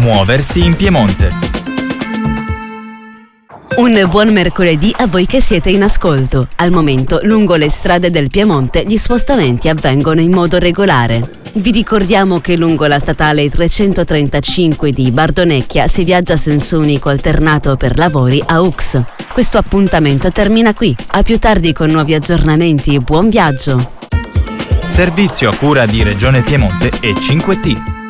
Muoversi in Piemonte. Un buon mercoledì a voi che siete in ascolto. Al momento, lungo le strade del Piemonte, gli spostamenti avvengono in modo regolare. Vi ricordiamo che lungo la statale 335 di Bardonecchia si viaggia a senso unico alternato per lavori a Ux. Questo appuntamento termina qui. A più tardi con nuovi aggiornamenti. Buon viaggio! Servizio a cura di Regione Piemonte e 5T.